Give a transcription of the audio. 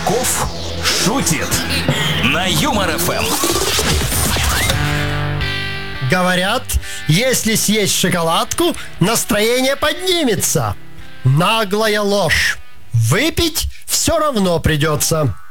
Чесноков шутит на Юмор ФМ. Говорят, если съесть шоколадку, настроение поднимется. Наглая ложь. Выпить все равно придется.